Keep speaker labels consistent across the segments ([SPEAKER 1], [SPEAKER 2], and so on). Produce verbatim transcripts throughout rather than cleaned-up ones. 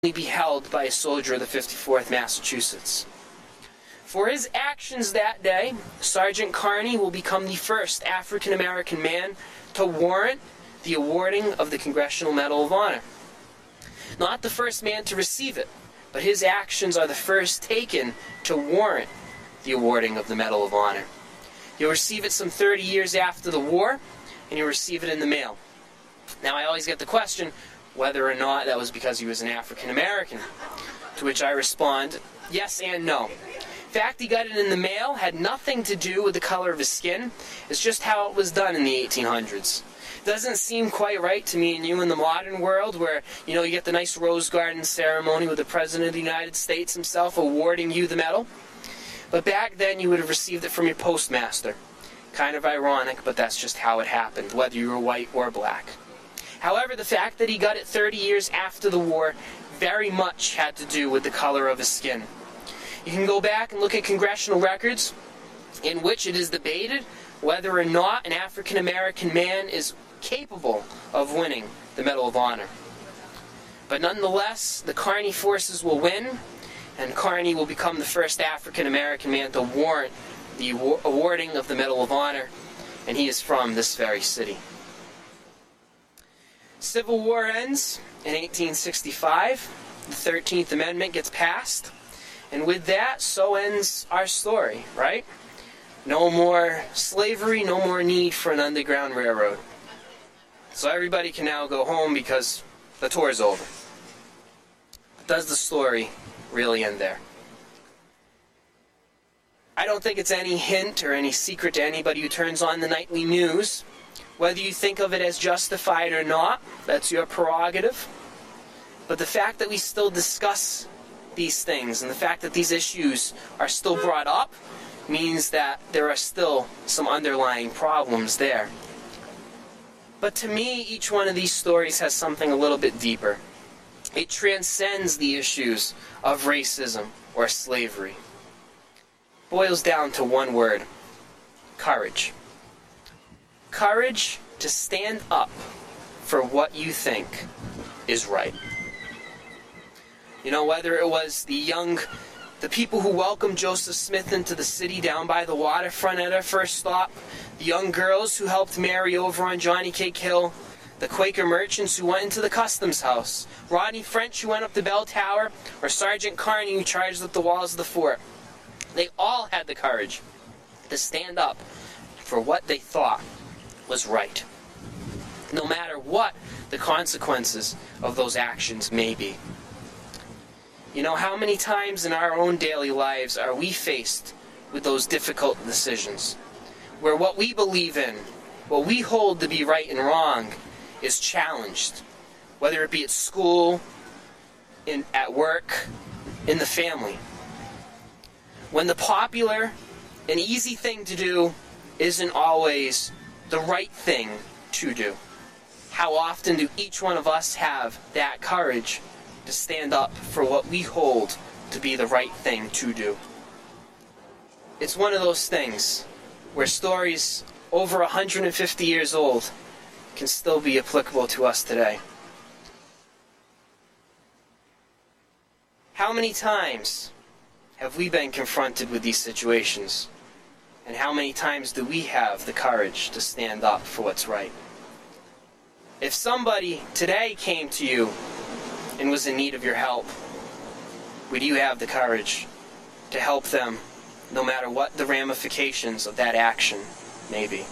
[SPEAKER 1] be held by a soldier of the fifty-fourth Massachusetts. For his actions that day, Sergeant Kearney will become the first African-American man to warrant the awarding of the Congressional Medal of Honor. Not the first man to receive it, but his actions are the first taken to warrant the awarding of the Medal of Honor. He'll receive it some thirty years after the war, and he'll receive it in the mail. Now, I always get the question whether or not that was because he was an African-American, to which I respond, yes and no. The fact he got it in the mail had nothing to do with the color of his skin. It's just how it was done in the eighteen hundreds. Doesn't seem quite right to me and you in the modern world where, you know, you get the nice Rose Garden ceremony with the President of the United States himself awarding you the medal. But back then you would have received it from your postmaster. Kind of ironic, but that's just how it happened, whether you were white or black. However, the fact that he got it thirty years after the war very much had to do with the color of his skin. You can go back and look at congressional records in which it is debated whether or not an African-American man is capable of winning the Medal of Honor. But nonetheless, the Kearney forces will win, and Kearney will become the first African-American man to warrant the awarding of the Medal of Honor, and he is from this very city. Civil War ends in eighteen sixty-five. The thirteenth Amendment gets passed. And with that, so ends our story, right? No more slavery, no more need for an underground railroad. So everybody can now go home because the tour is over. Does the story really end there? I don't think it's any hint or any secret to anybody who turns on the nightly news. Whether you think of it as justified or not, that's your prerogative. But the fact that we still discuss these things and the fact that these issues are still brought up means that there are still some underlying problems there. But to me, each one of these stories has something a little bit deeper. It transcends the issues of racism or slavery. It boils down to one word: courage. Courage to stand up for what you think is right. You know, whether it was the young, the people who welcomed Joseph Smith into the city down by the waterfront at our first stop, the young girls who helped Mary over on Johnny Cake Hill, the Quaker merchants who went into the customs house, Rodney French who went up the bell tower, or Sergeant Kearney who charged up the walls of the fort. They all had the courage to stand up for what they thought was right, no matter what the consequences of those actions may be. You know, how many times in our own daily lives are we faced with those difficult decisions, where what we believe in, what we hold to be right and wrong, is challenged, whether it be at school, in, at work, in the family. When the popular and easy thing to do isn't always the right thing to do. How often do each one of us have that courage to stand up for what we hold to be the right thing to do? It's one of those things where stories over one hundred fifty years old can still be applicable to us today. How many times have we been confronted with these situations? And how many times do we have the courage to stand up for what's right? If somebody today came to you and was in need of your help, would you have the courage to help them no matter what the ramifications of that action may be?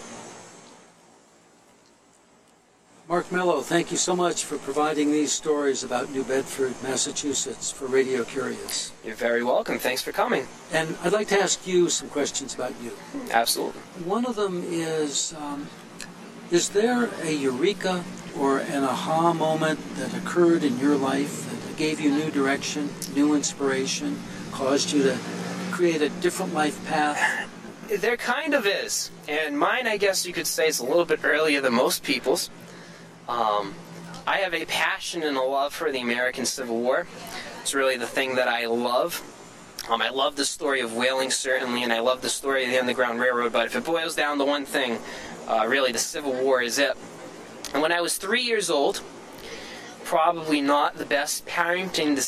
[SPEAKER 2] Mark Mello, thank you so much for providing these stories about New Bedford, Massachusetts for Radio Curious.
[SPEAKER 1] You're very welcome. Thanks for coming.
[SPEAKER 2] And I'd like to ask you some questions about you.
[SPEAKER 1] Absolutely.
[SPEAKER 2] One of them is, um, is there a eureka or an aha moment that occurred in your life that gave you new direction, new inspiration, caused you to create a different life path?
[SPEAKER 1] There kind of is. And mine, I guess you could say, is a little bit earlier than most people's. Um, I have a passion and a love for the American Civil War. It's really the thing that I love. Um, I love the story of whaling, certainly, and I love the story of the Underground Railroad, but if it boils down to one thing, uh, really the Civil War is it. And when I was three years old, probably not the best parenting